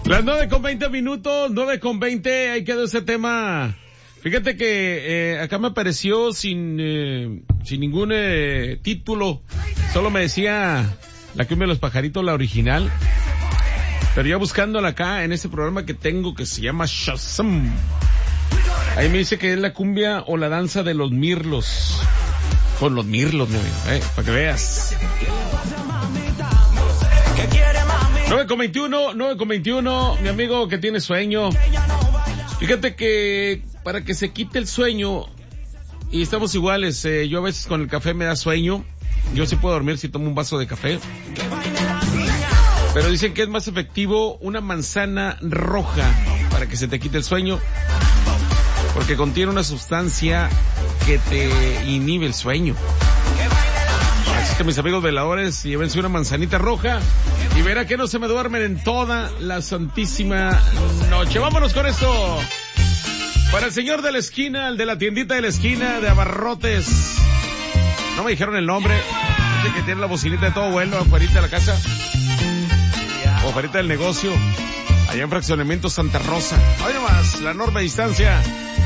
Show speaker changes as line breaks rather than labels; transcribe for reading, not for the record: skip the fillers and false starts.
Las 9:20, 9:20, ahí quedó ese tema. Fíjate que acá me apareció sin ningún título, solo me decía la cumbia de los pajaritos, la original, pero ya buscándola acá en este programa que tengo que se llama Shazam, ahí me dice que es la cumbia o la danza de los mirlos, con los mirlos, mi amigo, para que veas. 9:21, mi amigo que tiene sueño. Fíjate que para que se quite el sueño, y estamos iguales, yo a veces con el café me da sueño, yo sí puedo dormir si tomo un vaso de café, pero dicen que es más efectivo una manzana roja para que se te quite el sueño, porque contiene una sustancia que te inhibe el sueño. Así que mis amigos veladores, llévense una manzanita roja y verá que no se me duermen en toda la santísima noche. Vámonos con esto. Para el señor de la esquina, el de la tiendita de la esquina de abarrotes. No me dijeron el nombre. Dice que tiene la bocinita de todo vuelo afuera de la casa. O afuera del negocio. Allá en Fraccionamiento Santa Rosa. Ahí nomás, la enorme distancia.